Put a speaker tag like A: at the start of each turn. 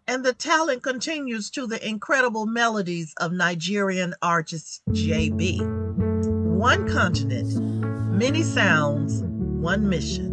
A: And the talent continues to the incredible melodies of Nigerian artist JB. One continent, many sounds, one mission.